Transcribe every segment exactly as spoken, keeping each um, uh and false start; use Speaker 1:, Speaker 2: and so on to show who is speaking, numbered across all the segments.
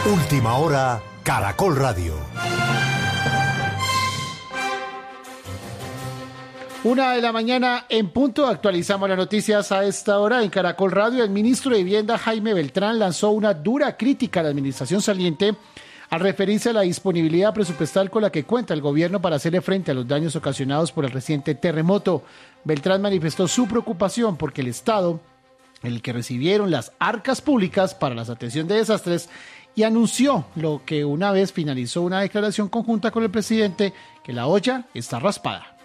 Speaker 1: Última hora, Caracol Radio.
Speaker 2: Una de la mañana en punto, actualizamos las noticias a esta hora en Caracol Radio. El ministro de Vivienda, Jaime Beltrán, lanzó una dura crítica a la administración saliente al referirse a la disponibilidad presupuestal con la que cuenta el gobierno para hacerle frente a los daños ocasionados por el reciente terremoto. Beltrán manifestó su preocupación porque el Estado, el que recibieron las arcas públicas para la atención de desastres, y anunció lo que una vez finalizó una declaración conjunta con el presidente, que la olla está raspada.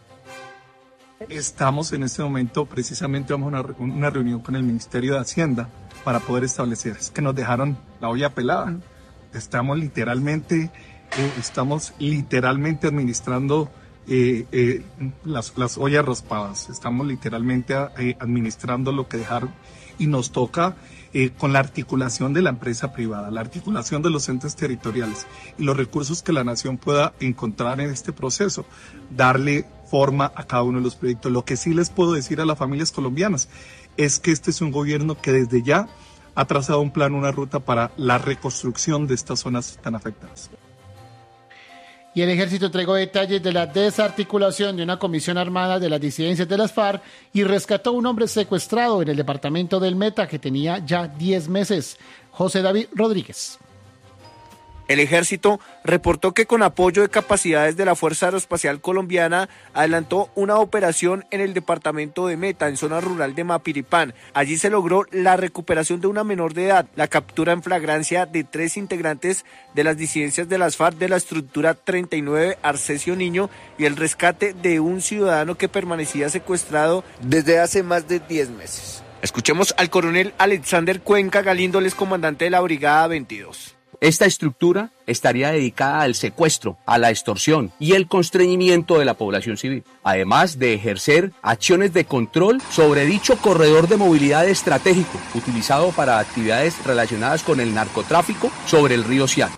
Speaker 3: Estamos en este momento, precisamente vamos a una, una reunión con el Ministerio de Hacienda para poder establecer, es que nos dejaron la olla pelada. Estamos literalmente, eh, estamos literalmente administrando eh, eh, las, las ollas raspadas, estamos literalmente eh, administrando lo que dejaron y nos toca eh, con la articulación de la empresa privada, la articulación de los entes territoriales y los recursos que la nación pueda encontrar en este proceso, darle forma a cada uno de los proyectos. Lo que sí les puedo decir a las familias colombianas es que este es un gobierno que desde ya ha trazado un plan, una ruta para la reconstrucción de estas zonas tan afectadas.
Speaker 2: Y el ejército entregó detalles de la desarticulación de una comisión armada de las disidencias de las FARC y rescató a un hombre secuestrado en el departamento del Meta que tenía ya diez meses. José David Rodríguez.
Speaker 4: El ejército reportó que con apoyo de capacidades de la Fuerza Aeroespacial Colombiana adelantó una operación en el departamento de Meta, en zona rural de Mapiripán. Allí se logró la recuperación de una menor de edad, la captura en flagrancia de tres integrantes de las disidencias de las FARC de la estructura treinta y nueve Arcesio Niño y el rescate de un ciudadano que permanecía secuestrado
Speaker 5: desde hace más de diez meses.
Speaker 4: Escuchemos al coronel Alexander Cuenca Galindo, el comandante de la Brigada veintidós.
Speaker 6: Esta estructura estaría dedicada al secuestro, a la extorsión y el constreñimiento de la población civil, además de ejercer acciones de control sobre dicho corredor de movilidad estratégico utilizado para actividades relacionadas con el narcotráfico sobre el río Ciano.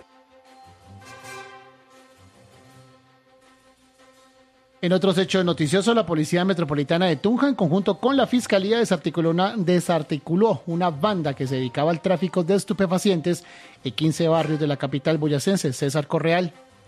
Speaker 2: En otros hechos noticiosos, la Policía Metropolitana de Tunja, en conjunto con la Fiscalía, desarticuló una, desarticuló una banda que se dedicaba al tráfico de estupefacientes en quince barrios de la capital boyacense. César Correal.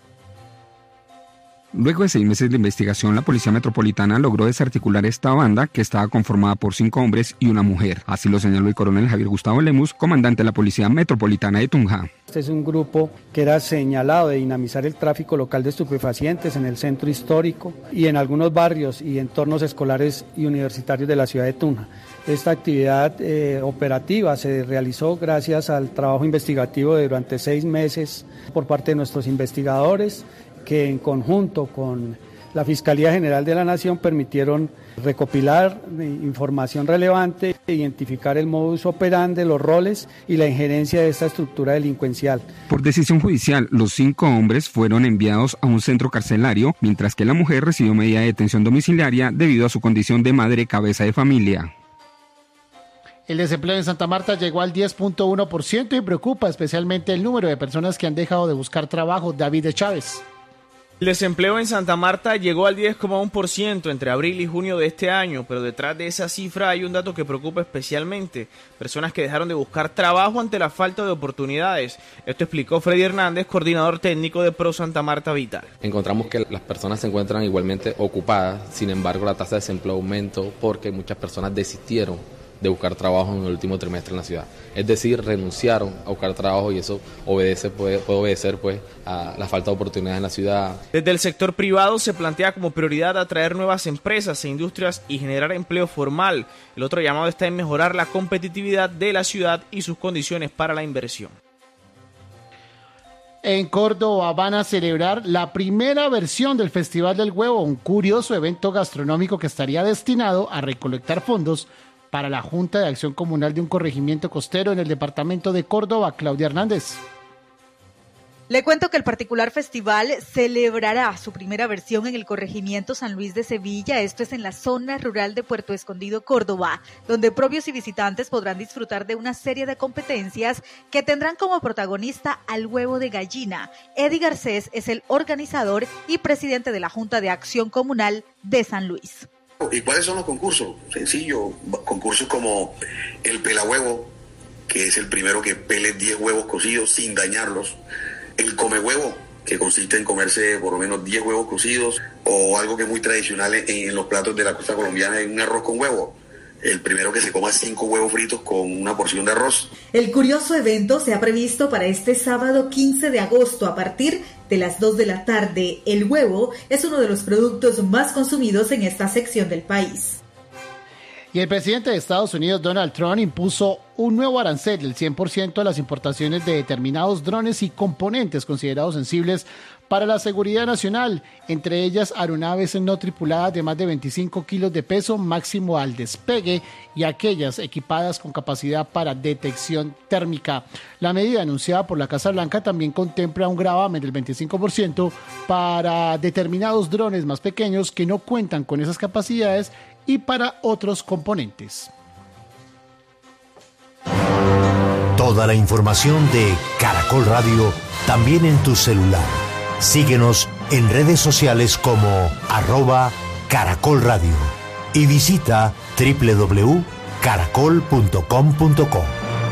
Speaker 7: Luego de seis meses de investigación, la Policía Metropolitana logró desarticular esta banda, que estaba conformada por cinco hombres y una mujer. Así lo señaló el coronel Javier Gustavo Lemus, comandante de la Policía Metropolitana de Tunja.
Speaker 8: Este es un grupo que era señalado de dinamizar el tráfico local de estupefacientes en el centro histórico y en algunos barrios y entornos escolares y universitarios de la ciudad de Tunja. Esta actividad eh, operativa se realizó gracias al trabajo investigativo de durante seis meses por parte de nuestros investigadores, que en conjunto con la Fiscalía General de la Nación permitieron recopilar información relevante, identificar el modus operandi, los roles y la injerencia de esta estructura delincuencial.
Speaker 7: Por decisión judicial, los cinco hombres fueron enviados a un centro carcelario, mientras que la mujer recibió medida de detención domiciliaria debido a su condición de madre cabeza de familia.
Speaker 2: El desempleo en Santa Marta llegó al diez punto uno por ciento y preocupa especialmente el número de personas que han dejado de buscar trabajo. David de Chávez.
Speaker 9: El desempleo en Santa Marta llegó al diez coma uno por ciento entre abril y junio de este año, pero detrás de esa cifra hay un dato que preocupa especialmente: personas que dejaron de buscar trabajo ante la falta de oportunidades. Esto explicó Freddy Hernández, coordinador técnico de Pro Santa Marta Vital.
Speaker 10: Encontramos que las personas se encuentran igualmente ocupadas, sin embargo la tasa de desempleo aumentó porque muchas personas desistieron de buscar trabajo en el último trimestre en la ciudad. Es decir, renunciaron a buscar trabajo y eso obedece, puede, puede obedecer pues, a la falta de oportunidades en la ciudad.
Speaker 9: Desde el sector privado se plantea como prioridad atraer nuevas empresas e industrias y generar empleo formal. El otro llamado está en mejorar la competitividad de la ciudad y sus condiciones para la inversión.
Speaker 2: En Córdoba van a celebrar la primera versión del Festival del Huevo, un curioso evento gastronómico que estaría destinado a recolectar fondos para la Junta de Acción Comunal de un corregimiento costero en el departamento de Córdoba. Claudia Hernández.
Speaker 11: Le cuento que el particular festival celebrará su primera versión en el corregimiento San Luis de Sevilla, esto es en la zona rural de Puerto Escondido, Córdoba, donde propios y visitantes podrán disfrutar de una serie de competencias que tendrán como protagonista al huevo de gallina. Eddie Garcés es el organizador y presidente de la Junta de Acción Comunal de San Luis.
Speaker 12: ¿Y cuáles son los concursos? Sencillo, concursos como el pelahuevo, que es el primero que pele diez huevos cocidos sin dañarlos. El come huevo, que consiste en comerse por lo menos diez huevos cocidos, o algo que es muy tradicional en, en los platos de la costa colombiana, es un arroz con huevo. El primero que se coma cinco huevos fritos con una porción de arroz.
Speaker 11: El curioso evento se ha previsto para este sábado quince de agosto a partir de las dos de la tarde. El huevo es uno de los productos más consumidos en esta sección del país.
Speaker 2: Y el presidente de Estados Unidos, Donald Trump, impuso un nuevo arancel del cien por ciento a las importaciones de determinados drones y componentes considerados sensibles para la seguridad nacional, entre ellas aeronaves no tripuladas de más de veinticinco kilos de peso máximo al despegue y aquellas equipadas con capacidad para detección térmica. La medida anunciada por la Casa Blanca también contempla un gravamen del veinticinco por ciento para determinados drones más pequeños que no cuentan con esas capacidades y para otros componentes.
Speaker 1: Toda la información de Caracol Radio también en tu celular. Síguenos en redes sociales como arroba Caracol Radio y visita doble u doble u doble u punto caracol punto com punto co.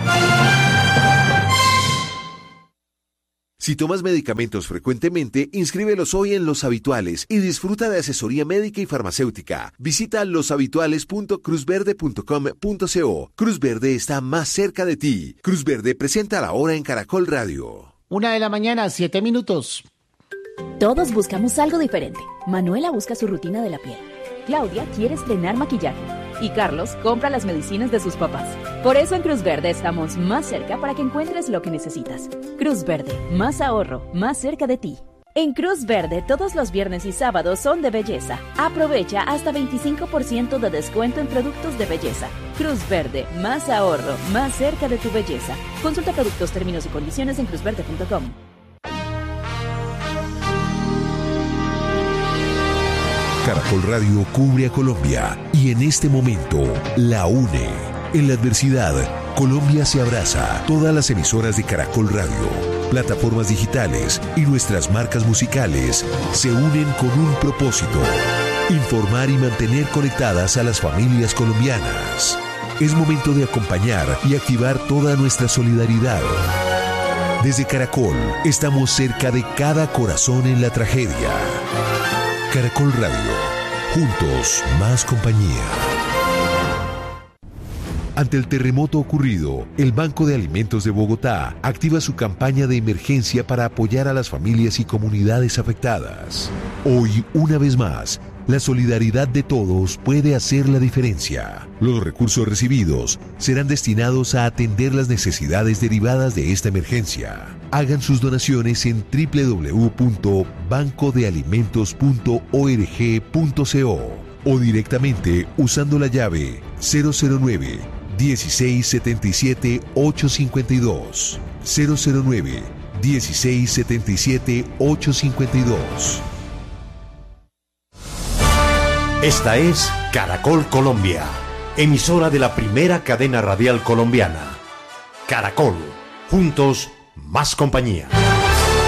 Speaker 13: Si tomas medicamentos frecuentemente, inscríbelos hoy en Los Habituales y disfruta de asesoría médica y farmacéutica. Visita los habituales punto cruz verde punto com punto co. Cruz Verde está más cerca de ti. Cruz Verde presenta la hora en Caracol Radio.
Speaker 2: Una de la mañana, siete minutos.
Speaker 14: Todos buscamos algo diferente. Manuela busca su rutina de la piel. Claudia quiere estrenar maquillaje. Y Carlos compra las medicinas de sus papás. Por eso en Cruz Verde estamos más cerca para que encuentres lo que necesitas. Cruz Verde, más ahorro, más cerca de ti. En Cruz Verde todos los viernes y sábados son de belleza. Aprovecha hasta veinticinco por ciento de descuento en productos de belleza. Cruz Verde, más ahorro, más cerca de tu belleza. Consulta productos, términos y condiciones en cruz verde punto com.
Speaker 13: Caracol Radio cubre a Colombia y en este momento la une. En la adversidad, Colombia se abraza. Todas las emisoras de Caracol Radio, plataformas digitales y nuestras marcas musicales se unen con un propósito: informar y mantener conectadas a las familias colombianas. Es momento de acompañar y activar toda nuestra solidaridad. Desde Caracol, estamos cerca de cada corazón en la tragedia. Caracol Radio, juntos más compañía. Ante el terremoto ocurrido, el Banco de Alimentos de Bogotá activa su campaña de emergencia para apoyar a las familias y comunidades afectadas. Hoy, una vez más, la solidaridad de todos puede hacer la diferencia. Los recursos recibidos serán destinados a atender las necesidades derivadas de esta emergencia. Hagan sus donaciones en doble u doble u doble u punto banco de alimentos punto org punto co o directamente usando la llave cero cero nueve, dieciséis setenta y siete, ochocientos cincuenta y dos. cero cero nueve, dieciséis setenta y siete, ochocientos cincuenta y dos.
Speaker 1: Esta es Caracol Colombia, emisora de la primera cadena radial colombiana. Caracol, juntos más compañía.